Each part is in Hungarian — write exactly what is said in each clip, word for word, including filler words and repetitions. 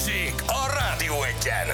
Balázsék a Rádió Egyen.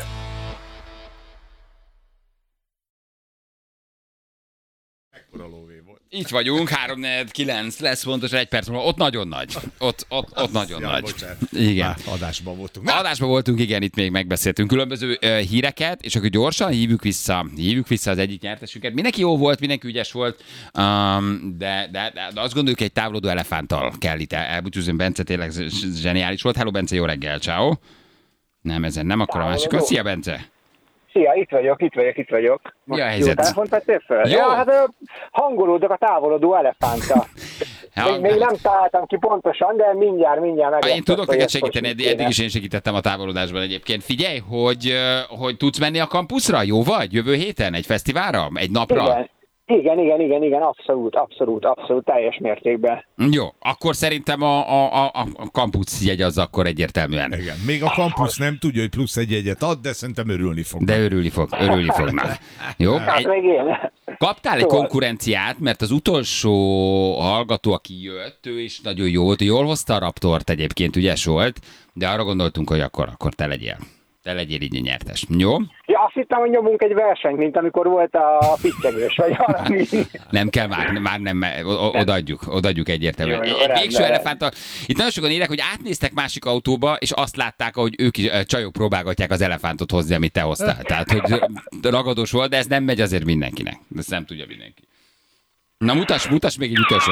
Itt vagyunk, három negyven kilenc lesz pontosan egy perc múlva. Ott nagyon nagy. Ott, ott, ott nagyon Ja, nagy. bocsánat. Igen. Már adásban voltunk. Na. Adásban voltunk, igen, itt még megbeszéltünk különböző uh, híreket, és akkor gyorsan hívjuk vissza, hívjuk vissza az egyik nyertesünket. Mindenki jó volt, mindenki ügyes volt, um, de, de, de, de azt gondoljuk, egy távolodó elefánttal kell itt elbúcsúzni. Bence tényleg zseniális volt. Hello, Bence, jó reggel, ciao. Nem, ezen nem, akkor a másik. Szia, Bence. Szia, itt vagyok, itt vagyok, itt vagyok. Mi a helyzet? Jó telefont vettél fel? Jó. Ja, hát ö, hangolódok a távolodó elefánta. Ja, még, még nem találtam ki pontosan, de mindjárt, mindjárt meg. Én tudok neked segíteni, eddig, eddig is én segítettem a távolodásban egyébként. Figyelj, hogy, hogy tudsz menni a kampuszra? Jó vagy? Jövő héten? Egy fesztiválra? Egy napra? Igen. Igen, igen, igen, igen, abszolút, abszolút, abszolút, teljes mértékben. Jó, akkor szerintem a, a, a, a kampusz jegy az akkor egyértelműen. Igen. Még a kampusz nem tudja, hogy plusz egy jegyet ad, de szerintem örülni fog. De örülni fog, örülni fognak. Jó? Hát Egy, még én. kaptál egy Szóval. konkurenciát, mert az utolsó hallgató, aki jött, ő is nagyon jó volt, jól hozta a Raptort egyébként, ügyes volt, de arra gondoltunk, hogy akkor, akkor te legyél. Te legyél így a nyertes. Jó? Ja, azt hittem, hogy nyomunk egy versenyt, mint amikor volt a pittyegős, vagy valami. Nem kell már, már nem, o- odaadjuk, odaadjuk egyértelműen. Jó, jó, Egy végső rendben. elefánttal. Itt nagyon sokan írják, hogy átnéztek másik autóba, és azt látták, hogy ők is, ö, csajok próbálgatják az elefántot hozni, amit te hoztál. Tehát, hogy ragadós volt, de ez nem megy azért mindenkinek. Ezt nem tudja mindenki. Na, mutass, mutass még egy utolsó.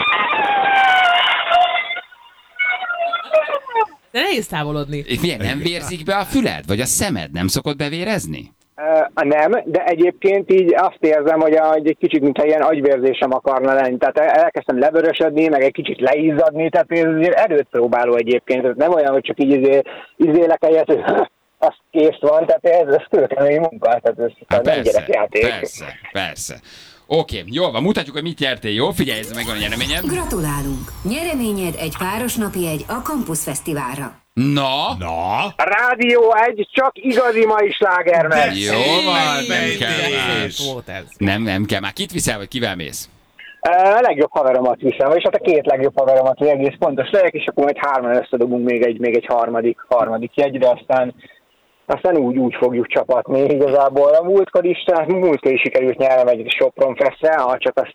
De nehéz távolodni. Milyen, nem vérzik be a füled? Vagy a szemed? Nem szokott bevérezni? Uh, nem, de egyébként így azt érzem, hogy, a, hogy egy kicsit, mintha ilyen agyvérzésem akarna lenni. Tehát elkezdtem levörösödni, meg egy kicsit leizzadni, tehát ez azért erőt próbáló egyébként. Ez nem olyan, hogy csak így izé, izélek egyet, hogy az kész van, tehát ez, ez kőkemény munka, tehát ez Hát nem persze, gyerekjáték. persze, persze. Oké, jól van, mutatjuk, hogy mit nyertél, jó? Figyelj, ez megvan a nyereményed. Gratulálunk! Nyereményed egy páros napi jegy a Campus Fesztiválra. Na, Na, Rádió egy, csak igazi mai sláger megy. jó van, nem Szép kell más. Szép volt ez. Nem, nem kell már. Kit viszel, vagy kivel mész? A legjobb haveromat viszem, vagyis hát a két legjobb haveromat, hogy egész pontos legyek, és akkor majd hárman összedobunk még egy, még egy harmadik, harmadik jegyre, aztán aztán úgy, úgy fogjuk csapatni igazából. A múltkor is, tehát múltkor is sikerült nyernem egy Sopron Festre, csak azt